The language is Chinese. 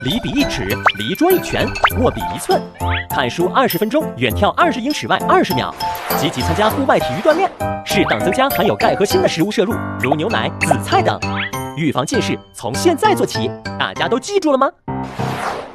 离笔1尺，离桌1拳，握笔1寸。看书20分钟，远眺20英尺外20秒。积极参加户外体育锻炼，适当增加含有钙和锌的食物摄入，如牛奶、紫菜等。预防近视，从现在做起。大家都记住了吗？